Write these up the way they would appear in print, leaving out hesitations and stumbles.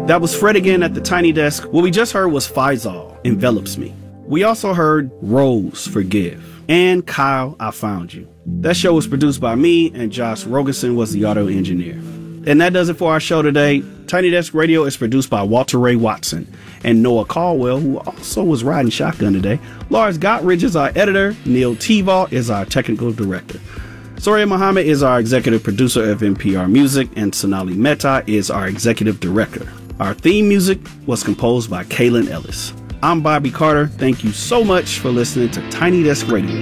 That was Fred again at the Tiny Desk. What we just heard was Faisal, Envelops Me. We also heard Rose, Forgive, and Kyle, I Found You. That show was produced by me, and Josh Rogerson was the audio engineer. And that does it for our show today. Tiny Desk Radio is produced by Walter Ray Watson and Noah Caldwell, who also was riding shotgun today. Lars Gottridge is our editor. Neil Tevalt is our technical director. Soria Muhammad is our executive producer of NPR Music, and Sonali Mehta is our executive director. Our theme music was composed by Kaylin Ellis. I'm Bobby Carter. Thank you so much for listening to Tiny Desk Radio.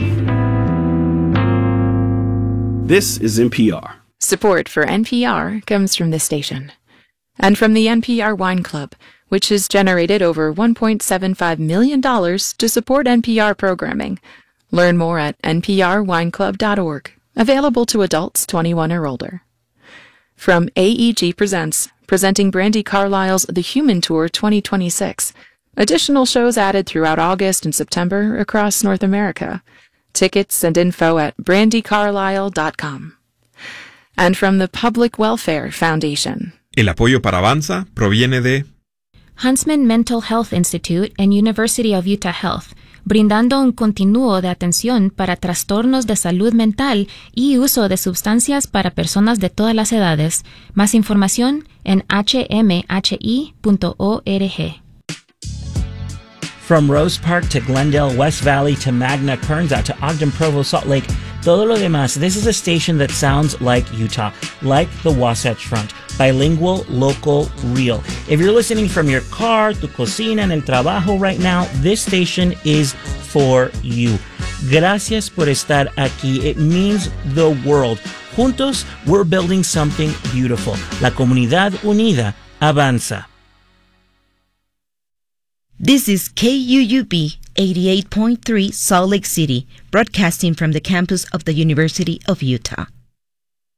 This is NPR. Support for NPR comes from this station and from the NPR Wine Club, which has generated over $1.75 million to support NPR programming. Learn more at nprwineclub.org. Available to adults 21 or older. From AEG Presents, presenting Brandi Carlile's The Human Tour 2026. Additional shows added throughout August and September across North America. Tickets and info at brandicarlile.com. And from the Public Welfare Foundation. El apoyo para Avanza proviene de Huntsman Mental Health Institute and University of Utah Health, brindando un continuo de atención para trastornos de salud mental y uso de sustancias para personas de todas las edades. Más información en hmhi.org. From Rose Park to Glendale, West Valley to Magna, Kearns out to Ogden, Provo, Salt Lake, todo lo demás, this is a station that sounds like Utah, like the Wasatch Front. Bilingual, local, real. If you're listening from your car, tu cocina, en el trabajo right now, this station is for you. Gracias por estar aquí. It means the world. Juntos, we're building something beautiful. La comunidad unida avanza. This is KUUB 88.3 Salt Lake City, broadcasting from the campus of the University of Utah.